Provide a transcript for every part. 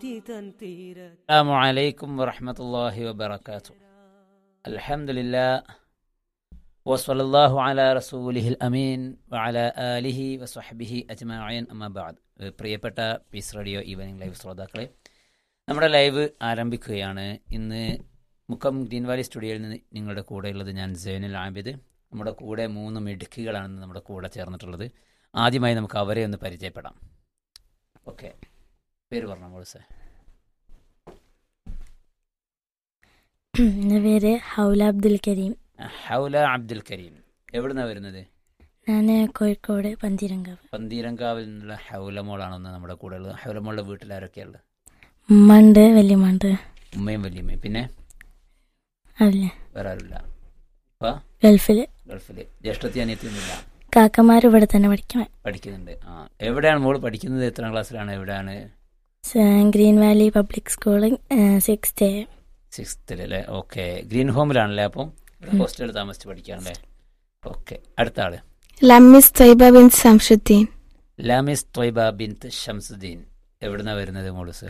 അസ്സലാമു അലൈക്കും വറഹ്മത്തുള്ളാഹി വബറകാതുഹു. അൽഹംദുലില്ലാഹ് വസ്സല്ലല്ലാഹു അലാ റസൂലിഹിൽ അമീൻ വഅലാ ആലിഹി വസ്വഹ്ബിഹി അജ്മഈൻ. അമ്മാ ബഅദ്. പ്രിയപ്പെട്ട പീസ് റേഡിയോ ഈവനിംഗ് ലൈവ് ശ്രോതാക്കളെ, നമ്മുടെ ലൈവ് ആരംഭിക്കുകയാണ്. ഇന്ന് മുക്കം ഗ്രീൻ വാലി സ്റ്റുഡിയോയിൽ നിന്ന് നിങ്ങളുടെ കൂടെയുള്ളത് ഞാൻ സൈനുൽ ആബിദ്. നമ്മുടെ കൂടെ 3 മിടുക്കികളാണ് നമ്മുടെ കൂടെ ചേർന്നിട്ടുള്ളത്. ആദ്യമായി നമുക്ക് അവരെ ഒന്ന് പരിചയപ്പെടാം. ഓക്കെ, പേര് പറഞ്ഞോ മോളൂസേ. എൻ്റെ പേര് ഹൗല അബ്ദുൽ കരീം. ഹൗല അബ്ദുൽ കരീം. എവിടുന്നാണ് വരുന്നത്? ഞാൻ കോഴിക്കോട് പന്തീരങ്കാവിൽ നിന്നുള്ള ഹൗല മോളാണെന്ന് നമ്മുടെ കൂടെ ഉള്ളത്. ഹൗല മോളുടെ വീട്ടിൽ ആരൊക്കെയുള്ളത്? ഉമ്മണ്ട്, വല്യമ്മണ്ട്. ഉമ്മയും വല്യമ്മയും. പിന്നെ അല്ല, വേറെ ആരുമില്ല? ഗൾഫില്. ജ്യേഷ്ഠത്തി അനിയത്തിയൊന്നുമില്ല? കാക്കമാർ ഇവിടെ തന്നെ പഠിക്കുന്നുണ്ട്. എവിടെയാണ് മോള് പഠിക്കുന്നത്? എത്രാം ക്ലാസ്സിലാണ്? എവിടെയാണ്? Green Valley public school 6th അല്ലേ? ഓക്കെ. ഗ്രീൻ ഹോമിലാണല്ലേ? അപ്പം ഹോസ്റ്റലിൽ താമസിച്ച് പഠിക്കുകയാണല്ലേ? ഓക്കെ. അടുത്ത ആള് ലമിസ് ത്വയ്ബ ബിൻത് ശംസുദ്ദീൻ. ലമിസ് ത്വയ്ബ ബിൻത് ശംസുദ്ദീൻ. എവിടുന്നാ വരുന്നത് മോളൂസ്?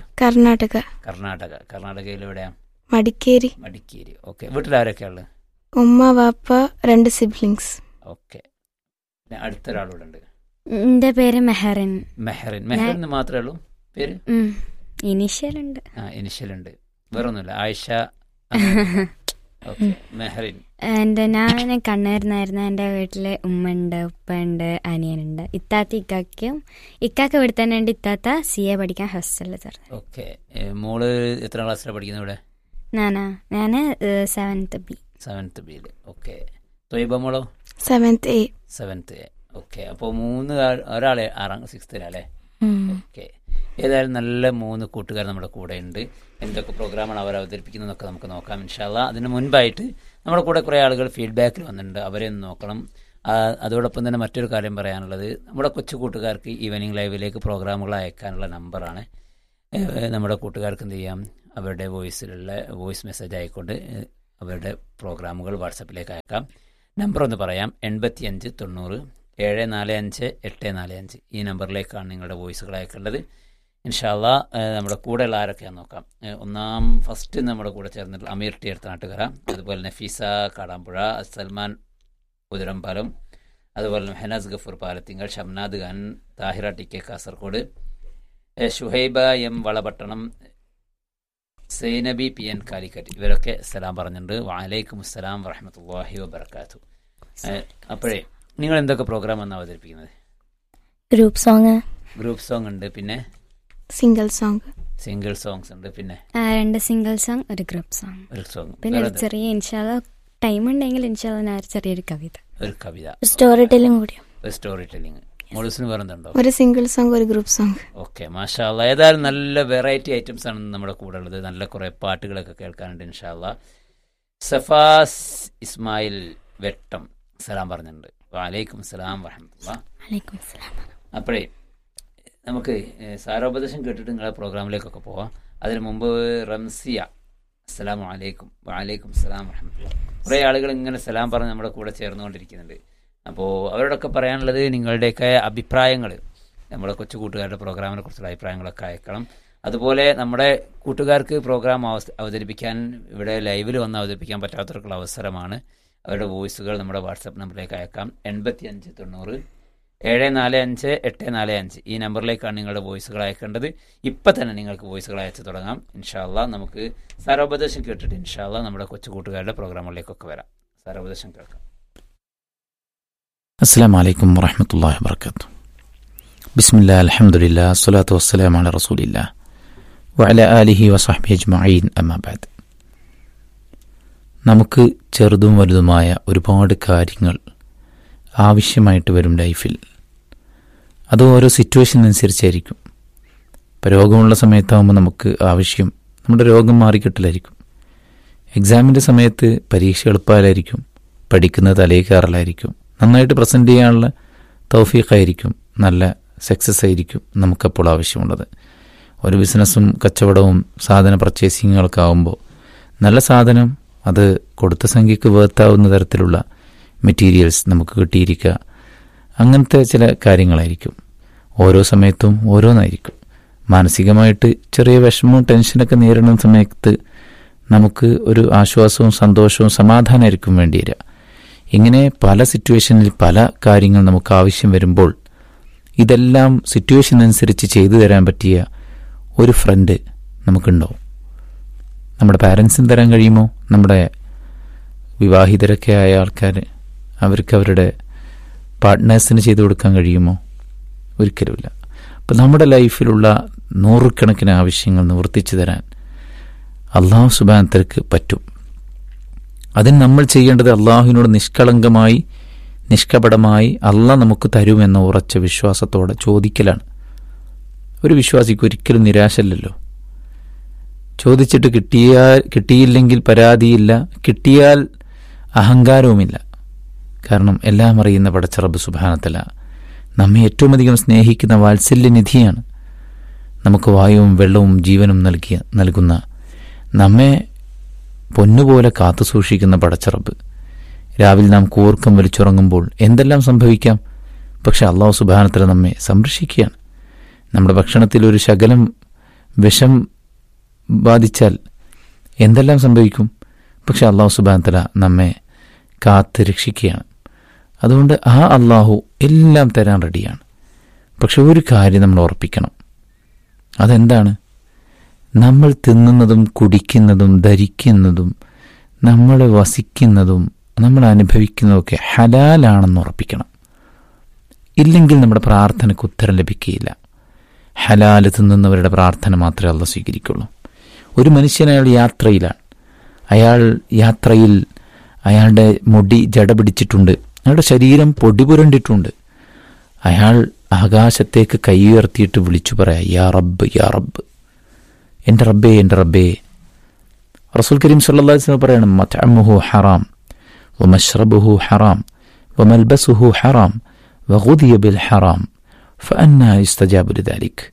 കർണാടകയിൽ എവിടെയാ? മടിക്കേരി. ഓക്കെ. വീട്ടിൽ ആരൊക്കെയുള്ളത്? ഉമ്മ, വാപ്പ, 2 സിബ്ലിങ്സ്. ഓക്കെ. അടുത്തൊരാളൂടെ ഉണ്ട്. എന്റെ പേര് മെഹറിൻ. മെഹറിൻ മാത്രമേ ഉള്ളൂ പേര്? ഇനിഷ്യൽ ഉണ്ട്. വേറൊന്നുമില്ല? ആയിഷ. ഓക്കെ. മെഹറിൻ. ഞാൻ കണ്ണൂരിന്നായിരുന്നു. എൻ്റെ വീട്ടില് ഉമ്മ ഉണ്ട്, ഉപ്പ ഉണ്ട്, അനിയനുണ്ട്. ഇക്കാക്ക ഇവിടെ തന്നെ ഉണ്ട്. ഇത്താത്ത CA പഠിക്കാൻ ഹോസ്റ്റലിൽ ചേർന്നു. ഓക്കെ. മോള് എത്രാം ക്ലാസ്സിലാണ് പഠിക്കുന്നത് ഇവിടെ? ഞാന് 7th B. ഓക്കെ. ത്വയ്ബ മോളോ? 7th A. ഓക്കെ. അപ്പോൾ ഒരാളെ 6th അല്ലേ? ഓക്കെ. ഏതായാലും നല്ല 3 കൂട്ടുകാർ നമ്മുടെ കൂടെ ഉണ്ട്. എന്തൊക്കെ പ്രോഗ്രാമാണ് അവർ അവതരിപ്പിക്കുന്നതെന്നൊക്കെ നമുക്ക് നോക്കാം ഇൻഷാ അല്ലാ. അതിന് മുൻപായിട്ട് നമ്മുടെ കൂടെ കുറേ ആളുകൾ ഫീഡ്ബാക്കിൽ വന്നിട്ടുണ്ട്, അവരെ ഒന്ന് നോക്കണം. അതോടൊപ്പം തന്നെ മറ്റൊരു കാര്യം പറയാനുള്ളത്, നമ്മുടെ കൊച്ചു കൂട്ടുകാർക്ക് ഈവനിങ് ലൈവിലേക്ക് പ്രോഗ്രാമുകൾ അയക്കാനുള്ള നമ്പറാണ്. നമ്മുടെ കൂട്ടുകാർക്ക് എന്ത് ചെയ്യാം, അവരുടെ വോയിസ് മെസ്സേജ് ആയിക്കൊണ്ട് അവരുടെ പ്രോഗ്രാമുകൾ വാട്സപ്പിലേക്ക് അയക്കാം. നമ്പർ ഒന്ന് പറയാം: 85 90 745 845. ഈ നമ്പറിലേക്കാണ് നിങ്ങളുടെ വോയിസുകൾ അയക്കേണ്ടത്. ഇൻഷാ അല്ലാ നമ്മുടെ കൂടെയുള്ള ആരൊക്കെയാണെന്ന് നോക്കാം. ഫസ്റ്റ് നമ്മുടെ കൂടെ ചേർന്നിട്ടുള്ള അമീർ ടി നാട്ടുകര, അതുപോലെ നഫീസ കാടാമ്പുഴ, സൽമാൻ ഉദരംപാലം, അതുപോലെ ഹെനാസ് Gafoor Palathingal, Shamnad Khan, Thahira TK Kasaragod, Shuhaiba M Valapattanam, സൈനബി PN Calicut. ഇവരൊക്കെ സലാം പറഞ്ഞിട്ടുണ്ട്. വഅലൈക്കും അസ്സലാം വറഹ്മത്തുള്ളാഹി വബറകാതുഹു. അപ്പോഴേ നിങ്ങൾ എന്തൊക്കെ പ്രോഗ്രാമാണ് അവതരിപ്പിക്കുന്നത്? ഗ്രൂപ്പ് സോങ് ഉണ്ട്, പിന്നെ സിംഗിൾ സോങ്സ് ഉണ്ട്, പിന്നെ 2 സിംഗിൾ സോങ്, ഒരു ഗ്രൂപ്പ് സോങ്, പിന്നെ ഒരു ചെറിയ ഇൻഷാല്ലാ ടൈം ഉണ്ടെങ്കിൽ ഇൻഷാല്ലാ ചെറിയൊരു കവിത, സ്റ്റോറി ടെല്ലിംഗ്. മോളൂസിന് വേറെന്തുണ്ടോ? ഒരു സിംഗിൾ സോങ്, ഒരു ഗ്രൂപ്പ് സോങ്. ഓക്കെ, മാഷാ അല്ലാ. ഏതായാലും നല്ല വെറൈറ്റി ഐറ്റംസ് ആണ് നമ്മുടെ കൂടെ ഉള്ളത്. നല്ല കുറെ പാട്ടുകളൊക്കെ കേൾക്കാനുണ്ട് ഇൻഷാ അല്ലാ. സഫാസ് ഇസ്മായിൽ വെട്ടം സലാം പറഞ്ഞിട്ടുണ്ട്. വഅലൈക്കും അസ്സലാം വറഹ്മത്തുള്ളാഹി. അപ്പോഴേ നമുക്ക് സാരോപദേശം കേട്ടിട്ട് നിങ്ങളെ പ്രോഗ്രാമിലേക്കൊക്കെ പോവാം. അതിന് മുമ്പ് റംസിയ അസ്സലാമു അലൈക്കും. വഅലൈക്കും അസ്സലാം വറഹ്മത്തുള്ളാഹി. കുറേ ആളുകൾ ഇങ്ങനെ സലാം പറഞ്ഞ് നമ്മുടെ കൂടെ ചേർന്നുകൊണ്ടിരിക്കുന്നുണ്ട്. അപ്പോൾ അവരോടൊക്കെ പറയാനുള്ളത്, നിങ്ങളുടെയൊക്കെ അഭിപ്രായങ്ങൾ, നമ്മുടെ കൊച്ചു കൂട്ടുകാരുടെ പ്രോഗ്രാമിനെ കുറിച്ചുള്ള അഭിപ്രായങ്ങളൊക്കെ അയക്കണം. അതുപോലെ നമ്മുടെ കൂട്ടുകാർക്ക് പ്രോഗ്രാം അവതരിപ്പിക്കാൻ, ഇവിടെ ലൈവിൽ വന്ന് അവതരിപ്പിക്കാൻ പറ്റാത്തവർക്കുള്ള അവസരമാണ്. അവരുടെ വോയിസുകൾ നമ്മുടെ വാട്സാപ്പ് നമ്പറിലേക്ക് അയക്കാം. 85 90 745 845. ഈ നമ്പറിലേക്കാണ് നിങ്ങളുടെ വോയിസുകൾ അയക്കേണ്ടത്. ഇപ്പം തന്നെ നിങ്ങൾക്ക് വോയിസുകൾ അയച്ചു തുടങ്ങാം ഇൻഷാ അല്ലാ. നമുക്ക് സാരോപദേശം കേട്ടിട്ട് ഇൻഷാ അല്ലാ നമ്മുടെ കൊച്ചു കൂട്ടുകാരുടെ പ്രോഗ്രാമുകളിലേക്കൊക്കെ വരാം. സാരോപദേശം കേൾക്കാം. അസ്സലാമു അലൈക്കും വറഹ്മത്തുള്ളാഹി വബറകാതുഹു. ബിസ്മില്ലാഹിൽ അൽഹംദുലില്ലാഹി സ്വലാത്തു വസ്സലാമു അലാ റസൂലില്ലാഹി വഅലാ ആലിഹി വസഹ്ബിഹി അജ്മഈൻ. അമ്മാ ബഅദ്. നമുക്ക് ചെറുതും വലുതുമായ ഒരുപാട് കാര്യങ്ങൾ ആവശ്യമായിട്ട് വരും ലൈഫിൽ. അത് ഓരോ സിറ്റുവേഷനനുസരിച്ചായിരിക്കും. ഇപ്പോൾ രോഗമുള്ള സമയത്താകുമ്പോൾ നമുക്ക് ആവശ്യം നമ്മുടെ രോഗം മാറിക്കിട്ടലായിരിക്കും. എക്സാമിൻ്റെ സമയത്ത് പരീക്ഷ എളുപ്പമായിരിക്കും, പഠിക്കുന്നത് തലേ കയറലായിരിക്കും, നന്നായിട്ട് പ്രസൻറ്റ് ചെയ്യാനുള്ള തൗഫീഖായിരിക്കും, നല്ല സക്സസ് ആയിരിക്കും നമുക്കപ്പോൾ ആവശ്യമുള്ളത്. ഒരു ബിസിനസ്സും കച്ചവടവും സാധന പർച്ചേസിങ്ങുകളൊക്കെ ആകുമ്പോൾ നല്ല സാധനം, അത് കൊടുത്ത സംഖ്യക്ക് വേർത്താവുന്ന തരത്തിലുള്ള മെറ്റീരിയൽസ് നമുക്ക് കിട്ടിയിരിക്കുക, അങ്ങനത്തെ ചില കാര്യങ്ങളായിരിക്കും. ഓരോ സമയത്തും ഓരോന്നായിരിക്കും. മാനസികമായിട്ട് ചെറിയ വിഷമവും ടെൻഷനൊക്കെ നേരിടുന്ന സമയത്ത് നമുക്ക് ഒരു ആശ്വാസവും സന്തോഷവും സമാധാനമായിരിക്കും വേണ്ടി വരിക. ഇങ്ങനെ പല സിറ്റുവേഷനിൽ പല കാര്യങ്ങൾ നമുക്ക് ആവശ്യം വരുമ്പോൾ ഇതെല്ലാം സിറ്റുവേഷൻ അനുസരിച്ച് ചെയ്തു തരാൻ പറ്റിയ ഒരു ഫ്രണ്ട് നമുക്കുണ്ടാവും. നമ്മുടെ പാരൻസിന് തരാൻ കഴിയുമോ? നമ്മുടെ വിവാഹിതരൊക്കെ ആയ ആൾക്കാർ അവർക്ക് അവരുടെ പാർട്ട്നേഴ്സിന് ചെയ്തു കൊടുക്കാൻ കഴിയുമോ? ഒരിക്കലുമില്ല. അപ്പം നമ്മുടെ ലൈഫിലുള്ള നൂറുകണക്കിന് ആവശ്യങ്ങൾ നിവർത്തിച്ചു തരാൻ അള്ളാഹു സുബ്ഹാനഹു വ തആലക്ക് പറ്റും. അതിന് നമ്മൾ ചെയ്യേണ്ടത് അള്ളാഹുവിനോട് നിഷ്കളങ്കമായി നിഷ്കപടമായി അള്ളാഹ് നമുക്ക് തരുമെന്ന ഉറച്ച വിശ്വാസത്തോടെ ചോദിക്കലാണ്. ഒരു വിശ്വാസിക്ക് ഒരിക്കലും നിരാശല്ലല്ലോ. ചോദിച്ചിട്ട് കിട്ടിയില്ലെങ്കിൽ പരാതിയില്ല, കിട്ടിയാൽ അഹങ്കാരവുമില്ല. കാരണം എല്ലാം അറിയുന്ന പടച്ച റബ്ബ് സുബ്ഹാനഹു വ തആല നമ്മെ ഏറ്റവും അധികം സ്നേഹിക്കുന്ന വാത്സല്യനിധിയാണ്. നമുക്ക് വായുവും വെള്ളവും ജീവനും നൽകുന്ന നമ്മെ പൊന്നുപോലെ കാത്തു സൂക്ഷിക്കുന്ന പടച്ച റബ്ബ് രാവിലെ നാം കൂർക്കം വലിച്ചുറങ്ങുമ്പോൾ എന്തെല്ലാം സംഭവിക്കാം, പക്ഷെ അള്ളാഹു സുബ്ഹാനഹു വ തആല നമ്മെ സംരക്ഷിക്കുകയാണ്. നമ്മുടെ ഭക്ഷണത്തിൽ ഒരു ശകലം വിഷം ബാധിച്ചാൽ എന്തെല്ലാം സംഭവിക്കും, പക്ഷെ അള്ളാഹു സുബ്ഹാനഹു വ തആല നമ്മെ കാത്ത് രക്ഷിക്കുകയാണ്. അതുകൊണ്ട് ആ അള്ളാഹു എല്ലാം തരാൻ റെഡിയാണ്. പക്ഷെ ഒരു കാര്യം നമ്മൾ ഉറപ്പിക്കണം. അതെന്താണ്? നമ്മൾ തിന്നുന്നതും കുടിക്കുന്നതും ധരിക്കുന്നതും നമ്മൾ വസിക്കുന്നതും നമ്മൾ അനുഭവിക്കുന്നതൊക്കെ ഹലാലാണെന്ന് ഉറപ്പിക്കണം. ഇല്ലെങ്കിൽ നമ്മുടെ പ്രാർത്ഥനയ്ക്ക് ഉത്തരം ലഭിക്കുകയില്ല. ഹലാൽ തിന്നുന്നവരുടെ പ്രാർത്ഥന മാത്രമേ അള്ളാഹു സ്വീകരിക്കുള്ളൂ. ഒരു മനുഷ്യൻ അയാൾ യാത്രയിലാണ്. അയാൾ യാത്രയിൽ അയാളുടെ മുടി ജട പിടിച്ചിട്ടുണ്ട്, അയാളുടെ ശരീരം പൊടി പുരണ്ടിട്ടുണ്ട്. അയാൾ ആകാശത്തേക്ക് കൈ ഉയർത്തിയിട്ട് വിളിച്ചു പറയാം, യാ റബ്ബ് യാ റബ്ബ്, എൻ്റെ റബ്ബേ എൻ്റെ റബ്ബേ. റസൂൽ കരീം സല്ലല്ലാഹു അലൈഹി വസല്ലം പറയണം, മത്അമുഹു ഹറാം വമശ്റബുഹു ഹറാം വമൽബസുഹു ഹറാം വഗുദിയ ബിൽ ഹറാം ഫഅന്നാ യുസ്തജാബു ലിദാലിക്.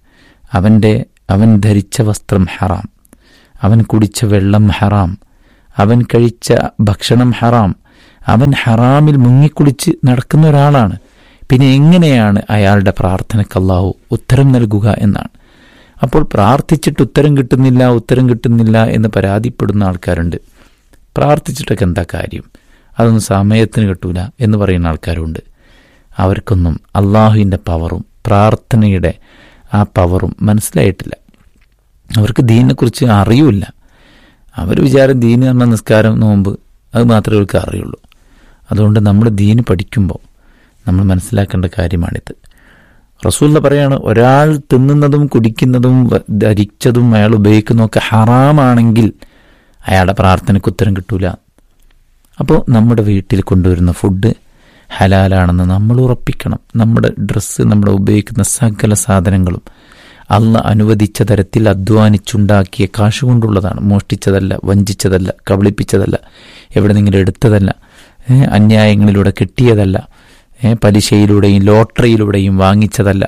അവൻ ധരിച്ച വസ്ത്രം ഹറാം, അവൻ കുടിച്ച വെള്ളം ഹറാം, അവൻ കഴിച്ച ഭക്ഷണം ഹറാം, അവൻ ഹറാമിൽ മുങ്ങിക്കുളിച്ച് നടക്കുന്ന ഒരാളാണ്. പിന്നെ എങ്ങനെയാണ് അയാളുടെ പ്രാർത്ഥനയ്ക്ക് അല്ലാഹു ഉത്തരം നൽകുക എന്നാണ്. അപ്പോൾ പ്രാർത്ഥിച്ചിട്ട് ഉത്തരം കിട്ടുന്നില്ല എന്ന് പരാതിപ്പെടുന്ന ആൾക്കാരുണ്ട്. പ്രാർത്ഥിച്ചിട്ടൊക്കെ എന്താ കാര്യം, അതൊന്നും സമയത്തിന് കിട്ടൂല എന്ന് പറയുന്ന ആൾക്കാരുണ്ട്. അവർക്കൊന്നും അള്ളാഹുവിൻ്റെ പവറും പ്രാർത്ഥനയുടെ ആ പവറും മനസ്സിലായിട്ടില്ല. അവർക്ക് ദീനിനെക്കുറിച്ച് അറിയില്ല. അവർ വിചാരം ദീന് എന്ന നിസ്കാരം നോമ്പ് അത് മാത്രമേ അവർക്ക് അറിയുള്ളൂ. അതുകൊണ്ട് നമ്മൾ ദീന് പഠിക്കുമ്പോൾ നമ്മൾ മനസ്സിലാക്കേണ്ട കാര്യമാണിത്. റസൂൽ പറയാണ്, ഒരാൾ തിന്നുന്നതും കുടിക്കുന്നതും ധരിച്ചതും അയാൾ ഉപയോഗിക്കുന്നതൊക്കെ ഹറാമാണെങ്കിൽ അയാളുടെ പ്രാർത്ഥനയ്ക്ക് ഉത്തരം കിട്ടൂല. അപ്പോൾ നമ്മുടെ വീട്ടിൽ കൊണ്ടുവരുന്ന ഫുഡ് ഹലാലാണെന്ന് നമ്മൾ ഉറപ്പിക്കണം. നമ്മുടെ ഡ്രസ്സ്, നമ്മുടെ ഉപയോഗിക്കുന്ന സകല സാധനങ്ങളും അള്ളാഹ് അനുവദിച്ച തരത്തിൽ അധ്വാനിച്ചുണ്ടാക്കിയ കാശ് കൊണ്ടുള്ളതാണ്. മോഷ്ടിച്ചതല്ല, വഞ്ചിച്ചതല്ല, കബളിപ്പിച്ചതല്ല, എവിടെ നിന്നും എടുത്തതല്ല, അന്യായങ്ങളിലൂടെ കിട്ടിയതല്ല, പലിശയിലൂടെയും ലോട്ടറിയിലൂടെയും വാങ്ങിച്ചതല്ല.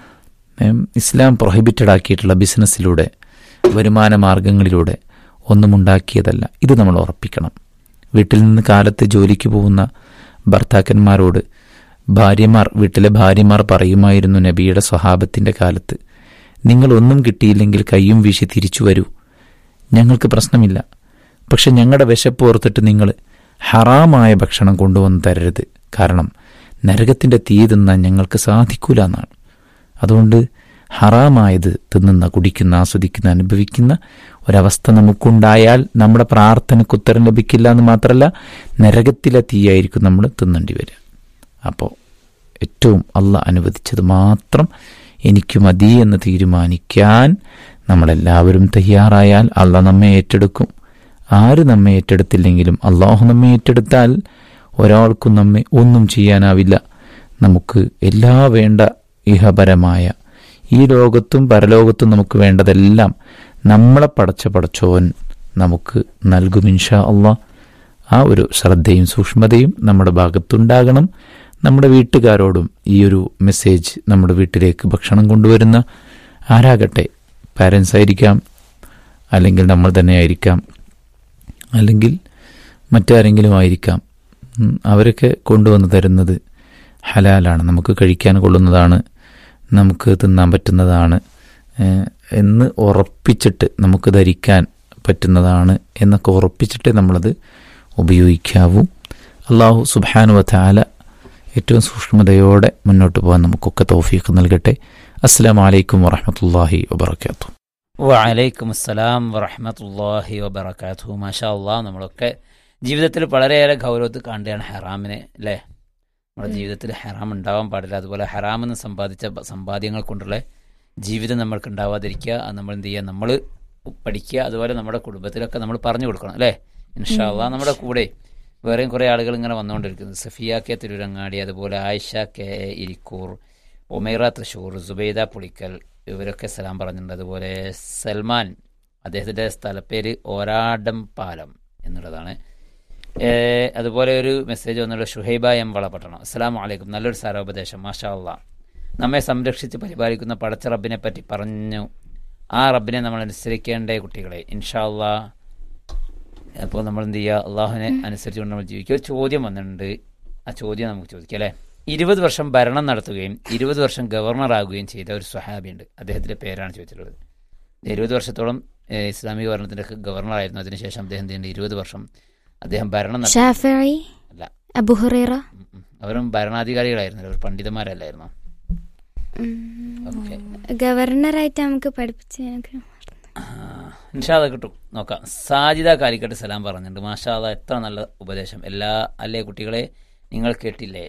ഇസ്ലാം പ്രൊഹിബിറ്റഡ് ആക്കിയിട്ടുള്ള ബിസിനസ്സിലൂടെ വരുമാന മാർഗങ്ങളിലൂടെ ഒന്നും ഉണ്ടാക്കിയതല്ല. ഇത് നമ്മൾ ഉറപ്പിക്കണം. വീട്ടിൽ നിന്ന് കാലത്ത് ജോലിക്ക് പോകുന്ന ഭർത്താക്കന്മാരോട് വീട്ടിലെ ഭാര്യമാർ പറയുമായിരുന്നു, നബിയുടെ സ്വഹാബത്തിൻ്റെ കാലത്ത്, നിങ്ങളൊന്നും കിട്ടിയില്ലെങ്കിൽ കയ്യും വീശി തിരിച്ചു വരൂ, ഞങ്ങൾക്ക് പ്രശ്നമില്ല, പക്ഷെ ഞങ്ങളുടെ വിശപ്പ് ഓർത്തിട്ട് നിങ്ങൾ ഹറാമായ ഭക്ഷണം കൊണ്ടുവന്ന് തരരുത്, കാരണം നരകത്തിൻ്റെ തീ തിന്നാൻ ഞങ്ങൾക്ക് സാധിക്കൂല എന്നാണ്. അതുകൊണ്ട് ഹറാമായത് തിന്നുന്ന, കുടിക്കുന്ന, ആസ്വദിക്കുന്ന, അനുഭവിക്കുന്ന ഒരവസ്ഥ നമുക്കുണ്ടായാൽ നമ്മുടെ പ്രാർത്ഥനയ്ക്ക് ഉത്തരം ലഭിക്കില്ല എന്ന് മാത്രമല്ല, നരകത്തിലെ തീയായിരിക്കും നമ്മൾ തിന്നേണ്ടി വരിക. അപ്പോൾ ഏറ്റവും അള്ളാഹ് അനുവദിച്ചത് മാത്രം എനിക്ക് മതി എന്ന് തീരുമാനിക്കാൻ നമ്മളെല്ലാവരും തയ്യാറായാൽ അള്ളാഹ് നമ്മെ ഏറ്റെടുക്കും. ആര് നമ്മെ ഏറ്റെടുത്തില്ലെങ്കിലും അള്ളാഹു നമ്മെ ഏറ്റെടുത്താൽ ഒരാൾക്കും നമ്മെ ഒന്നും ചെയ്യാനാവില്ല. നമുക്ക് എല്ലാ വേണ്ട ഇഹപരമായ ഈ ലോകത്തും പരലോകത്തും നമുക്ക് വേണ്ടതെല്ലാം നമ്മളെ പടച്ചവൻ നമുക്ക് നൽകും ഇൻഷാ അള്ളാഹ്. ആ ഒരു ശ്രദ്ധയും സൂക്ഷ്മതയും നമ്മുടെ ഭാഗത്തുണ്ടാകണം. നമ്മുടെ വീട്ടുകാരോടും ഈ ഒരു മെസ്സേജ് നമ്മുടെ വീട്ടിലേക്ക് ഭക്ഷണം കൊണ്ടുവരുന്ന ആരാകട്ടെ, പാരൻസ് ആയിരിക്കാം, അല്ലെങ്കിൽ നമ്മൾ തന്നെ ആയിരിക്കാം, അല്ലെങ്കിൽ മറ്റാരെങ്കിലും ആയിരിക്കാം, അവരൊക്കെ കൊണ്ടുവന്ന് തരുന്നത് ഹലാലാണ്, നമുക്ക് കഴിക്കാൻ കൊള്ളുന്നതാണ്, നമുക്ക് തിന്നാൻ പറ്റുന്നതാണ്, എന്ന് ഉറപ്പിച്ചിട്ട് നമുക്ക് ധരിക്കാൻ പറ്റുന്നതാണ് എന്നൊക്കെ ഉറപ്പിച്ചിട്ടേ നമ്മളത് ഉപയോഗിക്കാവൂ. അള്ളാഹു സുബ്ഹാനഹു വ തആല ഏറ്റവും സൂക്ഷ്മതയോടെ മുന്നോട്ട് പോകാൻ നമുക്കൊക്കെ തൗഫീഖ് നൽകട്ടെ. അസ്സലാമു അലൈക്കും വറഹ്മത്തുള്ളാഹി വബറകാതുഹു. വഅലൈക്കും അസ്സലാം വറഹ്മത്തുള്ളാഹി വബറകാതുഹു. മാഷാ അല്ലാഹ്, നമ്മളൊക്കെ ജീവിതത്തിൽ വളരെയേറെ ഗൗരവത്തിൽ കാണുകയാണ് ഹറാമിനെ, അല്ലേ? നമ്മുടെ ജീവിതത്തിൽ ഹറാം ഉണ്ടാവാൻ പാടില്ല. അതുപോലെ ഹറാമെന്ന് സമ്പാദിച്ച സമ്പാദ്യങ്ങൾ കൊണ്ടുള്ള ജീവിതം നമ്മൾക്ക് ഉണ്ടാവാതിരിക്കുക. അത് നമ്മൾ എന്ത് ചെയ്യുക? നമ്മൾ പഠിക്കുക. അതുപോലെ നമ്മുടെ കുടുംബത്തിലൊക്കെ നമ്മൾ പറഞ്ഞു കൊടുക്കണം, അല്ലേ? ഇൻഷാ അല്ലാഹ് നമ്മുടെ കൂടെ വേറെയും കുറേ ആളുകൾ ഇങ്ങനെ വന്നുകൊണ്ടിരിക്കുന്നത്. സഫിയ കെ തിരുരങ്ങാടി, അതുപോലെ ആയിഷ കെ ഇരിക്കൂർ, ഒമൈറ തൃശ്ശൂർ, സുബൈദ പുളിക്കൽ, ഇവരൊക്കെ സലാം പറഞ്ഞിട്ടുണ്ട്. അതുപോലെ സൽമാൻ, അദ്ദേഹത്തിൻ്റെ സ്ഥലപ്പേര് ഓരാടം പാലം എന്നുള്ളതാണ്. അതുപോലെ ഒരു മെസ്സേജ് വന്നുള്ള ഷുഹൈബ എം വളപട്ടണം. അസ്സലാമു അലൈക്കും, നല്ലൊരു സാരോപദേശം, മാഷാ അല്ലാഹ്. നമ്മെ സംരക്ഷിച്ച് പരിപാലിക്കുന്ന പടച്ച റബ്ബിനെ പറ്റി പറഞ്ഞു. ആ റബ്ബിനെ നമ്മൾ അനുസരിക്കേണ്ടേ കുട്ടികളെ, ഇൻഷാ അല്ലാഹ്. അപ്പോൾ നമ്മൾ എന്ത് ചെയ്യുക? അള്ളാഹുവിനെ അനുസരിച്ചുകൊണ്ട് നമ്മൾ ജീവിക്കുക. ഒരു ചോദ്യം വന്നിട്ടുണ്ട്, ആ ചോദ്യം നമുക്ക് ചോദിക്കാം, അല്ലേ? 20 വർഷം ഭരണം നടത്തുകയും 20 വർഷം ഗവർണറാകുകയും ചെയ്ത ഒരു സ്വഹാബിയുണ്ട്. അദ്ദേഹത്തിൻ്റെ പേരാണ് ചോദിച്ചിട്ടുള്ളത്. 20 വർഷത്തോളം ഇസ്ലാമിക ഭരണത്തിൻ്റെ ഗവർണറായിരുന്നു. അതിനുശേഷം അദ്ദേഹം 20 വർഷം അദ്ദേഹം ഭരണം ഷാഫിഈ അല്ല, അബൂ ഹുറൈറ, അവരും ഭരണാധികാരികളായിരുന്നു, അവർ പണ്ഡിതന്മാരല്ലായിരുന്നു. ഓക്കെ, ഗവർണറായിട്ട് നമുക്ക് പഠിപ്പിച്ച ഇൻഷാ അല്ലാഹ് കിട്ടും, നോക്കാം. സാജിദ കാലിക്കട്ട് സലാം പറഞ്ഞിട്ടുണ്ട്. മാഷാ അല്ലാഹ്, എത്ര നല്ല ഉപദേശം. അല്ലേ കുട്ടികളെ, നിങ്ങൾ കേട്ടില്ലേ?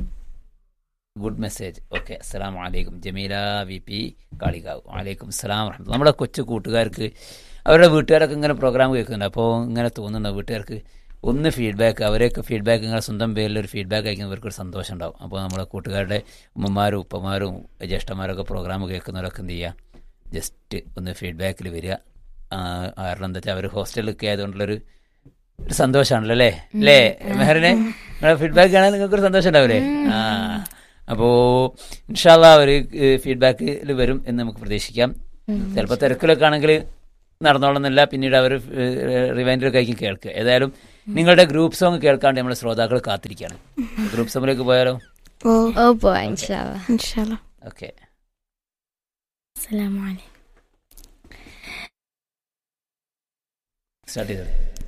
Good message. ഓക്കെ, അസ്സലാമു അലൈക്കും. ജമീല വി പി കാളികാവ്, വഅലൈക്കും അസ്സലാം വറഹ്മത്തുള്ളാഹി. നമ്മുടെ കൊച്ചു കൂട്ടുകാർക്ക് അവരുടെ വീട്ടുകാരൊക്കെ ഇങ്ങനെ പ്രോഗ്രാം കേൾക്കുന്നുണ്ട്. അപ്പോൾ ഇങ്ങനെ തോന്നുന്നുണ്ട് വീട്ടുകാർക്ക് ഒന്ന് ഫീഡ്ബാക്ക്, അവരെയൊക്കെ ഫീഡ്ബാക്ക് ഇങ്ങനെ സ്വന്തം പേരിലൊരു ഫീഡ്ബാക്ക് അയക്കുന്നവർക്കൊരു സന്തോഷം ഉണ്ടാവും. അപ്പോൾ നമ്മുടെ കൂട്ടുകാരുടെ ഉമ്മമാരും ഉപ്പമാരും ജ്യേഷ്ഠന്മാരൊക്കെ പ്രോഗ്രാം കേൾക്കുന്നവരൊക്കെ എന്ത് ചെയ്യുക? ജസ്റ്റ് ഒന്ന് ഫീഡ്ബാക്കിൽ വരിക. കാരണം എന്താ വെച്ചാൽ അവർ ഹോസ്റ്റലിലൊക്കെ ആയതുകൊണ്ടുള്ളൊരു സന്തോഷമാണല്ലോ, അല്ലേ? അല്ലേ മെഹറിനെ? നിങ്ങളുടെ ഫീഡ്ബാക്ക് ആണെങ്കിൽ നിങ്ങൾക്കൊരു സന്തോഷം ഉണ്ടാവില്ലേ? അപ്പോൾ ഇൻഷാ അല്ലാഹ് അവർ ഫീഡ്ബാക്കിൽ വരും എന്ന് നമുക്ക് പ്രതീക്ഷിക്കാം. ചിലപ്പോൾ തിരക്കിലൊക്കെ ആണെങ്കിൽ നടന്നോളുന്നില്ല, പിന്നീട് അവർ റിവൈൻഡർ കഴിക്കും കേൾക്കുക. ഏതായാലും നിങ്ങളുടെ ഗ്രൂപ്പ് സോങ് കേൾക്കാണ്ട് നമ്മുടെ ശ്രോതാക്കൾ കാത്തിരിക്കുകയാണ്. ഗ്രൂപ്പ് സോങ്ങിലേക്ക് പോയാലോ? ഓക്കെ. അസ്സലാമു അലൈക്കും. സ്റ്റാർട്ട് ചെയ്തത്.